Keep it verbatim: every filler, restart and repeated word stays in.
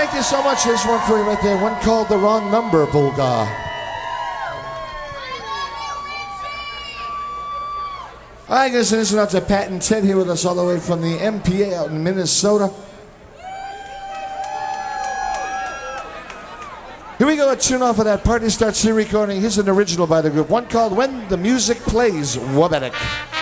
Thank you so much. There's one for you right there. One called The Wrong Number, Bulgar. All right, guys, and listen out to Pat and Ted here with us all the way from the M P A out in Minnesota. Here we go, a tune off of that Party Starts Here recording. Here's an original by the group, one called When the Music Plays, Wabanek.